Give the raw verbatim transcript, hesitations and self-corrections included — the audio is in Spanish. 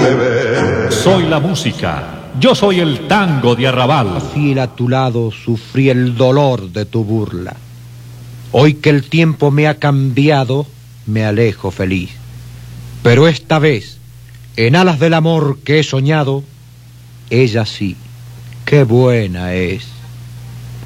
me ves. Soy la música, yo soy el tango de arrabal. Fiel a tu lado sufrí el dolor de tu burla. Hoy que el tiempo me ha cambiado, me alejo feliz. Pero esta vez, en alas del amor que he soñado, ella sí, qué buena es.